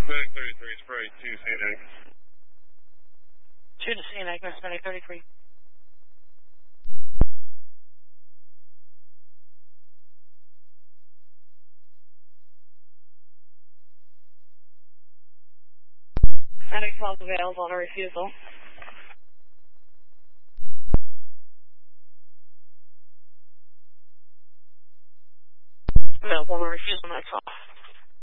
Medic 33, spray 2 St. Agnes. 2 to St. Agnes, Medic 33. Medic 12 available on a refusal. Available on a refusal, that's off.